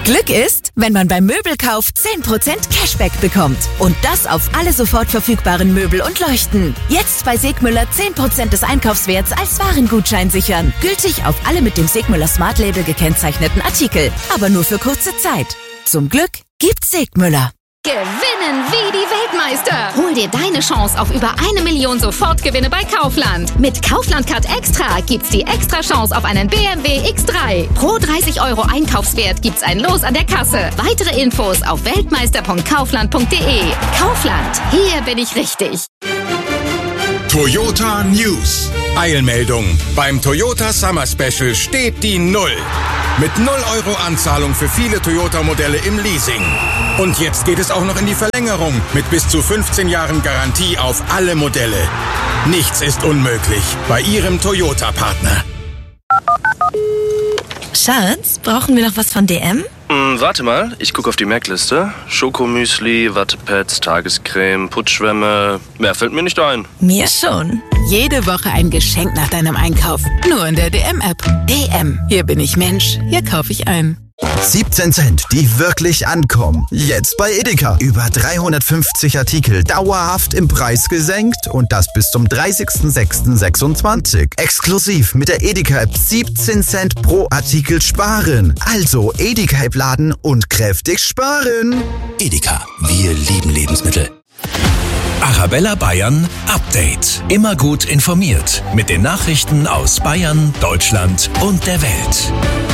Glück ist, wenn man beim Möbelkauf 10% Cashback bekommt. Und das auf alle sofort verfügbaren Möbel und Leuchten. Jetzt bei Segmüller 10% des Einkaufswerts als Warengutschein sichern. Gültig auf alle mit dem Segmüller Smart Label gekennzeichneten Artikel. Aber nur für kurze Zeit. Zum Glück gibt's Segmüller. Gewinnen wie die Weltmeister. Hol dir deine Chance auf über 1 Million Sofortgewinne bei Kaufland. Mit Kaufland Card Extra gibt's die extra Chance auf einen BMW X3. Pro 30 € Einkaufswert gibt's ein Los an der Kasse. Weitere Infos auf weltmeister.kaufland.de. Kaufland, hier bin ich richtig. Toyota News. Eilmeldung. Beim Toyota Summer Special steht die 0. Mit 0 € Anzahlung für viele Toyota-Modelle im Leasing. Und jetzt geht es auch noch in die Verlängerung mit bis zu 15 Jahren Garantie auf alle Modelle. Nichts ist unmöglich bei Ihrem Toyota-Partner. Schatz, brauchen wir noch was von DM? Warte mal, ich gucke auf die Merkliste. Schokomüsli, Wattepads, Tagescreme, Putzschwämme. Mehr fällt mir nicht ein. Mir schon. Jede Woche ein Geschenk nach deinem Einkauf. Nur in der DM-App. DM. Hier bin ich Mensch. Hier kaufe ich ein. 17 Cent, die wirklich ankommen. Jetzt bei Edeka. Über 350 Artikel dauerhaft im Preis gesenkt und das bis zum 30.06.26. Exklusiv mit der Edeka-App 17 Cent pro Artikel sparen. Also Edeka-App laden und kräftig sparen. Edeka, wir lieben Lebensmittel. Arabella Bayern Update. Immer gut informiert mit den Nachrichten aus Bayern, Deutschland und der Welt.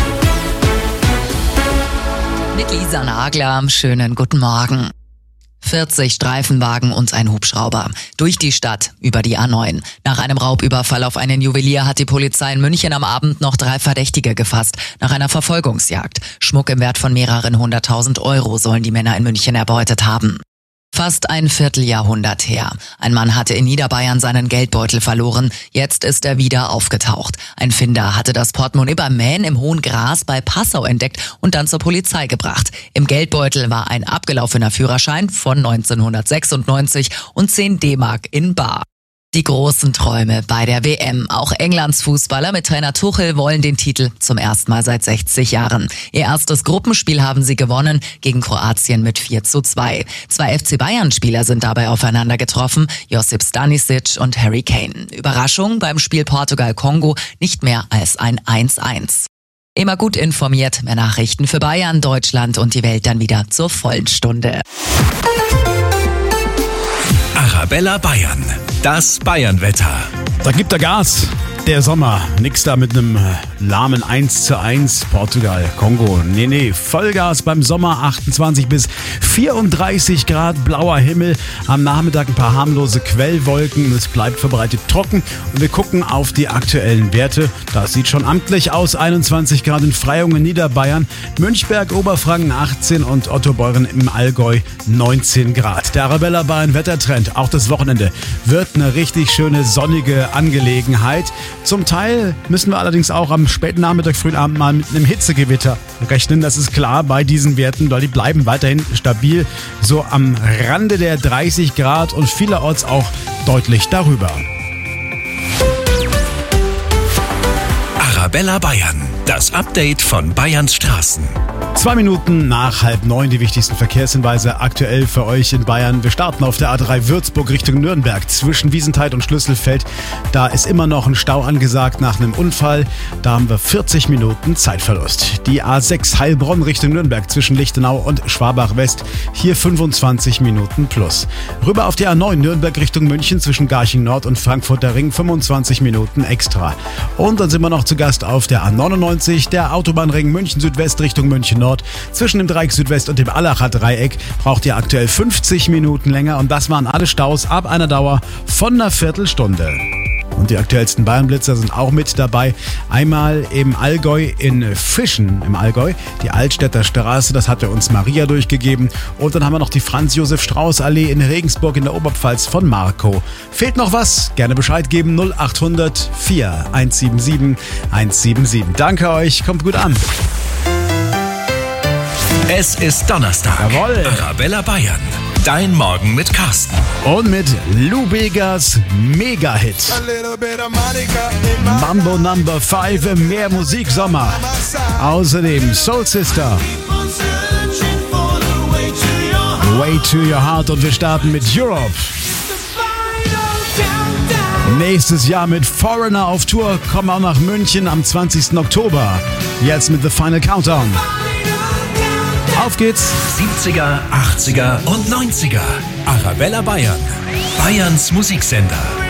Mit Lisa Nagler, schönen guten Morgen. 40 Streifenwagen und ein Hubschrauber. Durch die Stadt, über die A9. Nach einem Raubüberfall auf einen Juwelier hat die Polizei in München am Abend noch 3 Verdächtige gefasst. Nach einer Verfolgungsjagd. Schmuck im Wert von mehreren 100.000 € sollen die Männer in München erbeutet haben. Fast ein Vierteljahrhundert her. Ein Mann hatte in Niederbayern seinen Geldbeutel verloren. Jetzt ist er wieder aufgetaucht. Ein Finder hatte das Portemonnaie beim Mähen im hohen Gras bei Passau entdeckt und dann zur Polizei gebracht. Im Geldbeutel war ein abgelaufener Führerschein von 1996 und 10 D-Mark in bar. Die großen Träume bei der WM. Auch Englands Fußballer mit Trainer Tuchel wollen den Titel zum ersten Mal seit 60 Jahren. Ihr erstes Gruppenspiel haben sie gewonnen gegen Kroatien mit 4:2. 2 FC Bayern-Spieler sind dabei aufeinander getroffen, Josip Stanisic und Harry Kane. Überraschung beim Spiel Portugal-Kongo nicht mehr als ein 1:1. Immer gut informiert, mehr Nachrichten für Bayern, Deutschland und die Welt dann wieder zur vollen Stunde. Arabella Bayern, das Bayern-Wetter. Da gibt er Gas. Der Sommer. Nix da mit einem lahmen 1:1 Portugal, Kongo. Nee, Vollgas beim Sommer. 28 bis 34 Grad, blauer Himmel. Am Nachmittag ein paar harmlose Quellwolken. Es bleibt verbreitet trocken. Und wir gucken auf die aktuellen Werte. Das sieht schon amtlich aus. 21 Grad in Freyung in Niederbayern. Münchberg, Oberfranken 18 und Ottobeuren im Allgäu 19 Grad. Der Arabella Bayern Wettertrend. Auch das Wochenende wird eine richtig schöne sonnige Angelegenheit. Zum Teil müssen wir allerdings auch am späten Nachmittag, frühen Abend mal mit einem Hitzegewitter rechnen. Das ist klar bei diesen Werten, weil die bleiben weiterhin stabil. So am Rande der 30 Grad und vielerorts auch deutlich darüber. Arabella Bayern, das Update von Bayerns Straßen. 2 Minuten nach 8:30 die wichtigsten Verkehrshinweise aktuell für euch in Bayern. Wir starten auf der A3 Würzburg Richtung Nürnberg zwischen Wiesenthal und Schlüsselfeld. Da ist immer noch ein Stau angesagt nach einem Unfall. Da haben wir 40 Minuten Zeitverlust. Die A6 Heilbronn Richtung Nürnberg zwischen Lichtenau und Schwabach West. Hier 25 Minuten plus. Rüber auf die A9 Nürnberg Richtung München zwischen Garching Nord und Frankfurter Ring 25 Minuten extra. Und dann sind wir noch zu Gast auf der A99, der Autobahnring München Südwest Richtung München Nord. Zwischen dem Dreieck Südwest und dem Allacher Dreieck braucht ihr aktuell 50 Minuten länger und das waren alle Staus ab einer Dauer von einer Viertelstunde. Und die aktuellsten Bayernblitzer sind auch mit dabei. Einmal im Allgäu in Fischen im Allgäu, die Altstädter Straße, das hatte uns Maria durchgegeben. Und dann haben wir noch die Franz-Josef-Strauß-Allee in Regensburg in der Oberpfalz von Marco. Fehlt noch was? Gerne Bescheid geben. 0800 4 177 177. Danke euch, kommt gut an. Es ist Donnerstag. Jawohl. Arabella Bayern. Dein Morgen mit Carsten. Und mit Lou Begas Mega-Hit. Mambo Number 5 im Mehr Musik Sommer. Außerdem Soul Sister. Way to Your Heart und wir starten mit Europe. Nächstes Jahr mit Foreigner auf Tour, kommen auch nach München am 20. Oktober. Jetzt mit The Final Countdown. Auf geht's. 70er, 80er und 90er. Arabella Bayern. Bayerns Musiksender.